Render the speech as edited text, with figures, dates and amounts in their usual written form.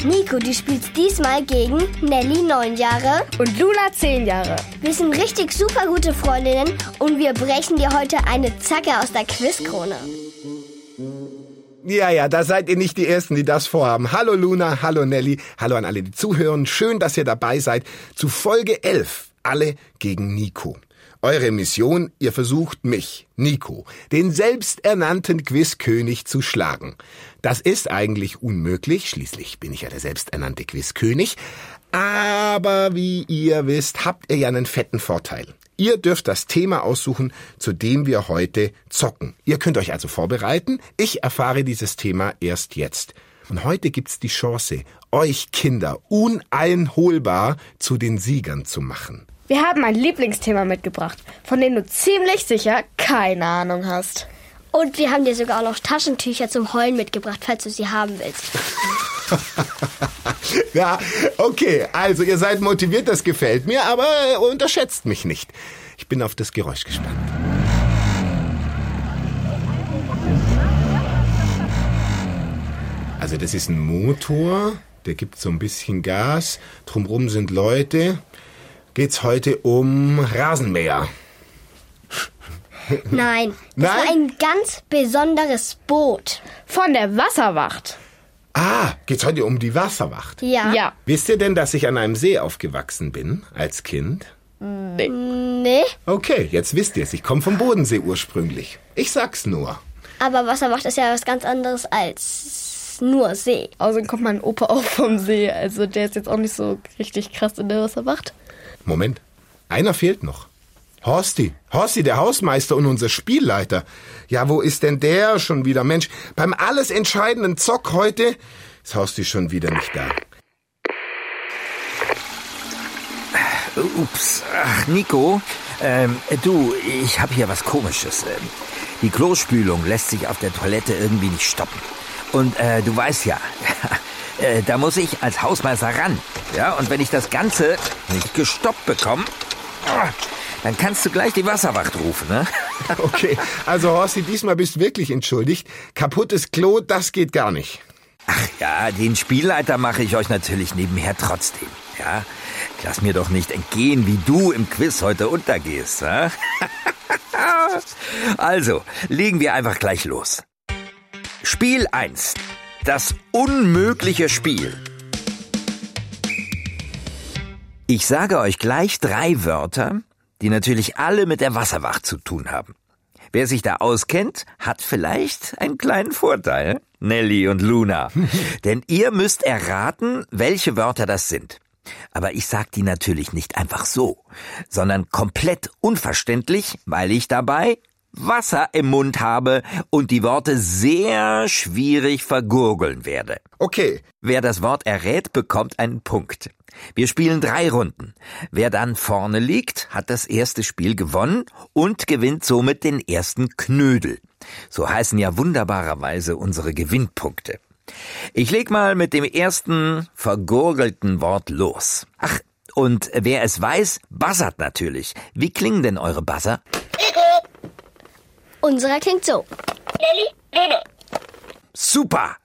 Nico, du spielst diesmal gegen Nelly, 9 Jahre. Und Luna, 10 Jahre. Wir sind richtig super gute Freundinnen und wir brechen dir heute eine Zacke aus der Quizkrone. Ja, da seid ihr nicht die Ersten, die das vorhaben. Hallo Luna, hallo Nelly, hallo an alle, die zuhören. Schön, dass ihr dabei seid zu Folge 11. Alle gegen Nico. Eure Mission, ihr versucht mich, Nico, den selbsternannten Quizkönig zu schlagen. Das ist eigentlich unmöglich, schließlich bin ich ja der selbsternannte Quizkönig. Aber wie ihr wisst, habt ihr ja einen fetten Vorteil. Ihr dürft das Thema aussuchen, zu dem wir heute zocken. Ihr könnt euch also vorbereiten. Ich erfahre dieses Thema erst jetzt. Und heute gibt's die Chance, euch Kinder uneinholbar zu den Siegern zu machen. Wir haben ein Lieblingsthema mitgebracht, von dem du ziemlich sicher keine Ahnung hast. Und wir haben dir sogar auch noch Taschentücher zum Heulen mitgebracht, falls du sie haben willst. Ja, okay, also ihr seid motiviert, das gefällt mir, aber unterschätzt mich nicht. Ich bin auf das Geräusch gespannt. Also das ist ein Motor, der gibt so ein bisschen Gas, drumherum sind Leute. Geht's heute um Rasenmäher? Nein, das war ein ganz besonderes Boot. Von der Wasserwacht. Ah, geht's heute um die Wasserwacht? Ja. Wisst ihr denn, dass ich an einem See aufgewachsen bin, als Kind? Nee. Okay, jetzt wisst ihr's. Ich komme vom Bodensee ursprünglich. Ich sag's nur. Aber Wasserwacht ist ja was ganz anderes als nur See. Außerdem kommt mein Opa auch vom See, also der ist jetzt auch nicht so richtig krass in der Wasserwacht. Moment, einer fehlt noch. Horsti, der Hausmeister und unser Spielleiter. Ja, wo ist denn der schon wieder? Mensch, beim alles entscheidenden Zock heute ist Horsti schon wieder nicht da. Ups, ach Nico, du, ich habe hier was Komisches. Die Klospülung lässt sich auf der Toilette irgendwie nicht stoppen. Und du weißt ja, da muss ich als Hausmeister ran. Ja, und wenn ich das Ganze nicht gestoppt bekomme, dann kannst du gleich die Wasserwacht rufen, ne? Okay, also Horsti, diesmal bist du wirklich entschuldigt. Kaputtes Klo, das geht gar nicht. Ach ja, den Spielleiter mache ich euch natürlich nebenher trotzdem, ja? Lass mir doch nicht entgehen, wie du im Quiz heute untergehst, ja? Also, legen wir einfach gleich los. Spiel 1. Das unmögliche Spiel. Ich sage euch gleich 3 Wörter, die natürlich alle mit der Wasserwacht zu tun haben. Wer sich da auskennt, hat vielleicht einen kleinen Vorteil, Nelly und Luna. Denn ihr müsst erraten, welche Wörter das sind. Aber ich sag die natürlich nicht einfach so, sondern komplett unverständlich, weil ich dabei Wasser im Mund habe und die Worte sehr schwierig vergurgeln werde. Okay. Wer das Wort errät, bekommt einen Punkt. Wir spielen 3 Runden. Wer dann vorne liegt, hat das erste Spiel gewonnen und gewinnt somit den ersten Knödel. So heißen ja wunderbarerweise unsere Gewinnpunkte. Ich leg mal mit dem ersten vergurgelten Wort los. Ach, und wer es weiß, buzzert natürlich. Wie klingen denn eure Buzzer? Unserer klingt so. Super!